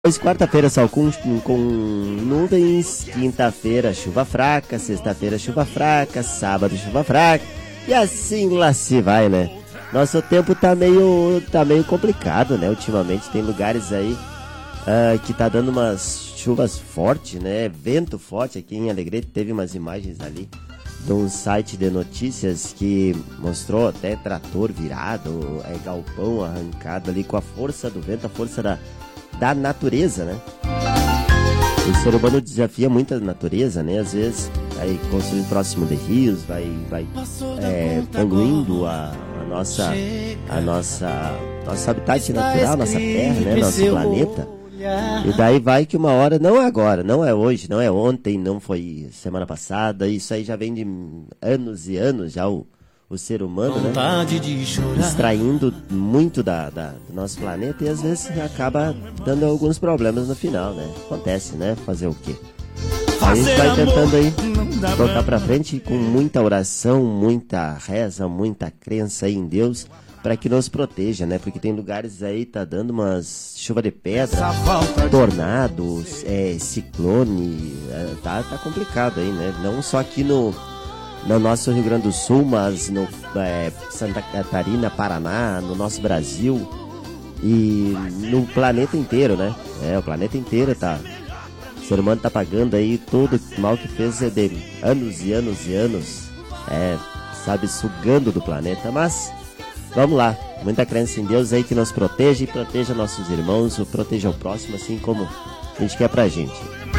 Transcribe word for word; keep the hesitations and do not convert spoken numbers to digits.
Hoje, quarta-feira, sol com, com nuvens, quinta-feira, chuva fraca, sexta-feira, chuva fraca, sábado, chuva fraca, e assim lá se vai, né? Nosso tempo tá meio, tá meio complicado, né? Ultimamente tem lugares aí uh, que tá dando umas chuvas fortes, né? Vento forte aqui em Alegrete, teve umas imagens ali de um site de notícias que mostrou até trator virado, é, galpão arrancado ali com a força do vento, a força da da natureza, né? O ser humano desafia muito a natureza, né? Às vezes vai construindo próximo de rios, vai, vai é, poluindo a, a nossa, a nossa, nosso habitat natural, nossa terra, né? Nosso planeta. E daí vai que uma hora, não é agora, não é hoje, não é ontem, não foi semana passada, isso aí já vem de anos e anos já o o ser humano, né, extraindo muito da, da, do nosso planeta e às vezes acaba dando alguns problemas no final, né? Acontece, né? Fazer o quê? A gente vai tentando aí tocar pra frente com muita oração, muita reza, muita crença aí em Deus para que nos proteja, né? Porque tem lugares aí tá dando umas chuva de pedra, tornados, é, ciclone, é, tá, tá complicado aí, né? Não só aqui no no nosso Rio Grande do Sul, mas no é, Santa Catarina, Paraná, no nosso Brasil e no planeta inteiro, né? É, o planeta inteiro tá... O ser humano tá pagando aí todo o mal que fez de anos e anos e anos, é, sabe, sugando do planeta, mas vamos lá, muita crença em Deus aí que nos proteja e proteja nossos irmãos, ou proteja o próximo, assim como a gente quer pra gente.